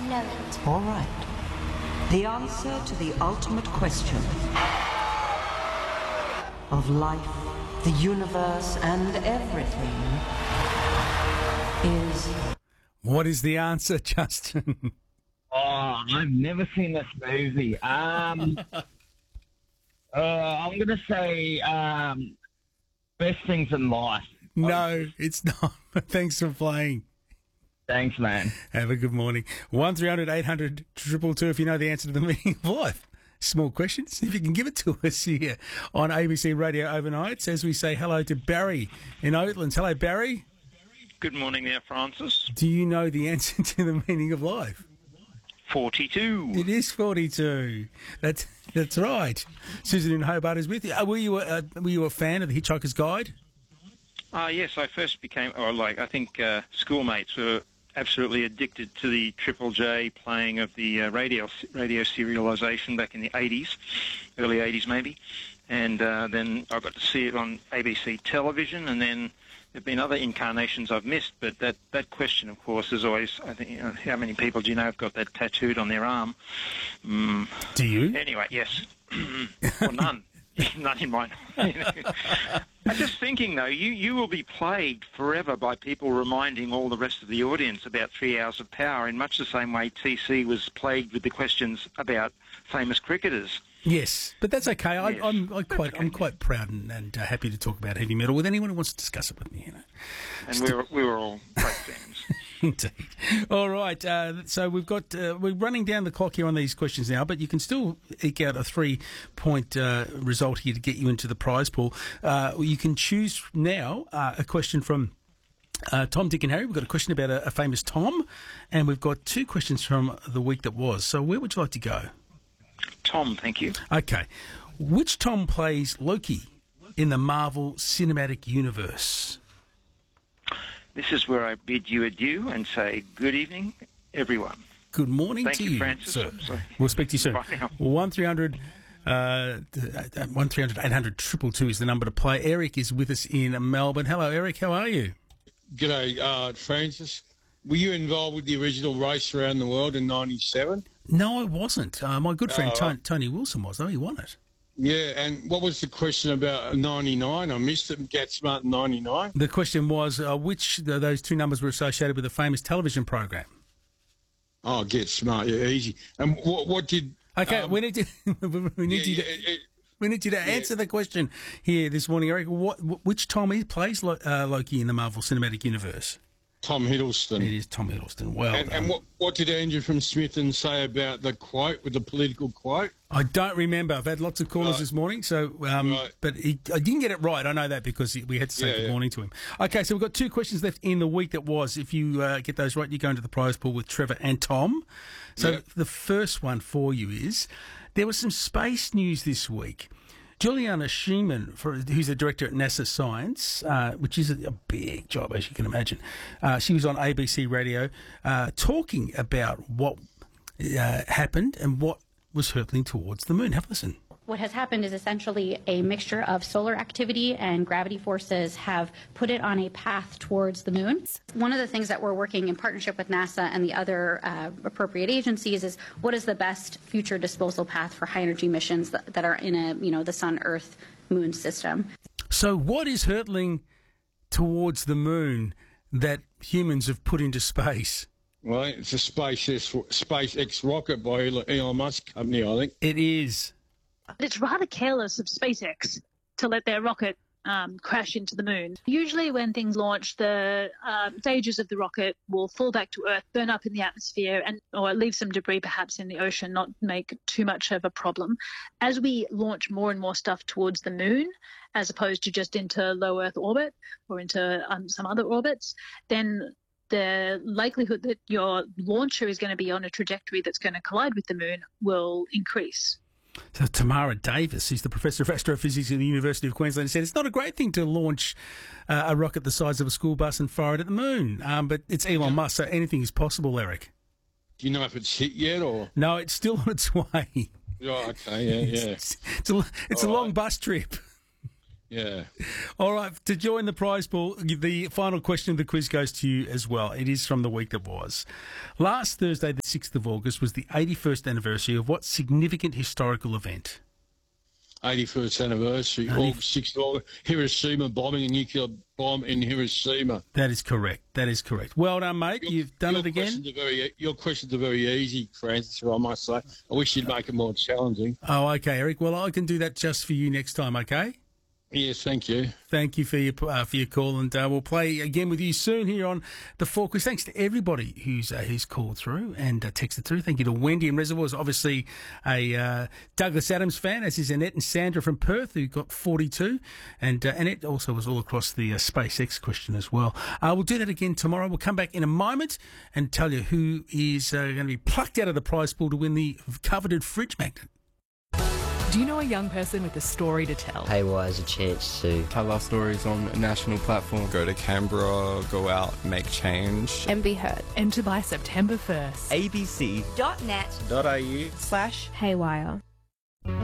know it. All right. The answer to the ultimate question of life, the universe, and everything is... What is the answer, Justin? Oh, I've never seen this movie. I'm going to say Best Things in Life. No, it's not. Thanks for playing. Thanks, man. Have a good morning. 1300 800 222 if you know the answer to the meaning of life. Small questions. If you can give it to us here on ABC Radio Overnight as we say hello to Barry in Oatlands. Hello, Barry. Good morning there, Francis. Do you know the answer to the meaning of life? 42. It is 42. That's right. Susan in Hobart is with you. Were you a fan of The Hitchhiker's Guide? Yes, I first became, I think schoolmates were absolutely addicted to the Triple J playing of the radio serialisation back in the 80s, early 80s maybe. And then I got to see it on ABC television, and then there have been other incarnations I've missed, but that question, of course, is always, I think, how many people do you know have got that tattooed on their arm? Do you? Anyway, yes. Well, none. None in mine. I'm just thinking, though, you will be plagued forever by people reminding all the rest of the audience about 3 Hours of Power in much the same way TC was plagued with the questions about famous cricketers. Yes, but that's okay. Yes. I'm quite proud and happy to talk about heavy metal with anyone who wants to discuss it with me. You know. And we were all great fans. Indeed. All right. So we've got we're running down the clock here on these questions now, but you can still eke out a 3-point result here to get you into the prize pool. You can choose now a question from Tom, Dick and Harry. We've got a question about a famous Tom, and we've got 2 questions from the week that was. So where would you like to go? Tom, thank you. Okay. Which Tom plays Loki in the Marvel Cinematic Universe? This is where I bid you adieu and say good evening, everyone. Good morning Thank to you, you, Francis. sir. Sorry. We'll speak to you soon. Bye now. 1300 800 222 is the number to play. Eric is with us in Melbourne. Hello, Eric. How are you? G'day, Francis. Were you involved with the original race around the world in '97? No, I wasn't. My good friend right. Tony Wilson was, though. He won it. Yeah, and what was the question about '99? I missed it. Get Smart in '99. The question was which those 2 numbers were associated with a famous television program. Oh, Get Smart, yeah, easy. And what did? Okay, we need to we need you to answer the question here this morning, Eric. Which Tom plays Loki in the Marvel Cinematic Universe? Tom Hiddleston. It is Tom Hiddleston. Well, and what did Andrew from Smithton say about the quote, with the political quote? I don't remember. I've had lots of callers this morning, so but I didn't get it right. I know that because we had to say good morning to him. Okay, so we've got 2 questions left in the week that was. If you get those right, you go into the prize pool with Trevor and Tom. So the first one for you is, there was some space news this week. Juliana Schiemann, who's the director at NASA Science, which is a big job, as you can imagine, she was on ABC Radio talking about what happened and what was hurtling towards the moon. Have a listen. What has happened is essentially a mixture of solar activity and gravity forces have put it on a path towards the moon. One of the things that we're working in partnership with NASA and the other appropriate agencies is what is the best future disposal path for high energy missions that are in the Sun, Earth, Moon system. So what is hurtling towards the moon that humans have put into space? Well, it's a SpaceX rocket by Elon Musk company, I think. It is. It's rather careless of SpaceX to let their rocket crash into the moon. Usually when things launch, the stages of the rocket will fall back to Earth, burn up in the atmosphere, or leave some debris perhaps in the ocean, not make too much of a problem. As we launch more and more stuff towards the moon, as opposed to just into low Earth orbit or into some other orbits, then the likelihood that your launcher is going to be on a trajectory that's going to collide with the moon will increase. So Tamara Davis, who's the Professor of Astrophysics at the University of Queensland, said it's not a great thing to launch a rocket the size of a school bus and fire it at the moon. But it's Elon Musk, so anything is possible, Eric. Do you know if it's hit yet or? No, it's still on its way. Oh, okay, yeah. It's a long bus trip. Yeah. All right, to join the prize pool, the final question of the quiz goes to you as well. It is from the week that was. Last Thursday, the 6th of August, was the 81st anniversary of what significant historical event? 81st anniversary, August 6th of August, Hiroshima bombing, a nuclear bomb in Hiroshima. That is correct. Well done, mate. You've done it again. Your questions are very easy, Francis, I must say. I wish you'd make it more challenging. Oh, okay, Eric. Well, I can do that just for you next time, okay? Yes, thank you. Thank you for your call, and we'll play again with you soon here on the Four Quiz. Thanks to everybody who's called through and texted through. Thank you to Wendy in Reservoirs, obviously a Douglas Adams fan, as is Annette and Sandra from Perth, who got 42, and Annette also was all across the SpaceX question as well. We'll do that again tomorrow. We'll come back in a moment and tell you who is going to be plucked out of the prize pool to win the coveted fridge magnet. Do you know a young person with a story to tell? Haywire is a chance to tell our stories on a national platform. Go to Canberra, go out, make change. And be heard. Enter by September 1st. abc.net.au/Haywire.